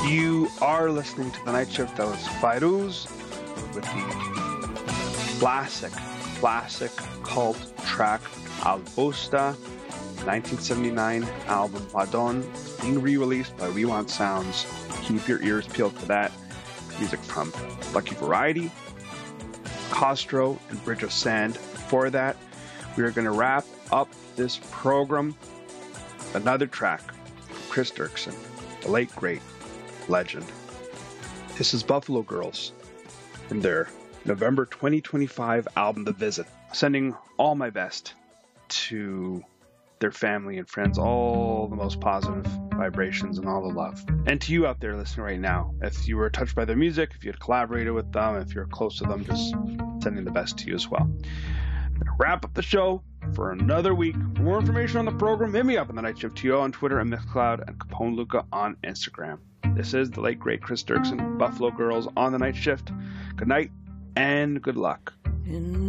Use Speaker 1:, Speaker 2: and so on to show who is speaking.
Speaker 1: You are listening to The Night Shift. That was Fairuz with the classic cult track Albosta, 1979 album Madon, being re-released by We Want Sounds. Keep your ears peeled for that. Music from Lucky Variety, Costro, and Bridge of Sand. Before that, we are going to wrap up this program with another track from Chris Dirksen, the late great legend. This is Buffalo Girls from their November 2025 album The Visit. Sending all my best to their family and friends, all the most positive vibrations and all the love. And to you out there listening right now, if you were touched by their music, if you had collaborated with them, if you're close to them, just sending the best to you as well. I'm going to wrap up the show for another week. For more information on the program, hit me up on The Night Shift TO on Twitter and Mixcloud and Capone Luca on Instagram. This is the late great Chris Dirksen, Buffalo Girls on The Night Shift. Good night and good luck.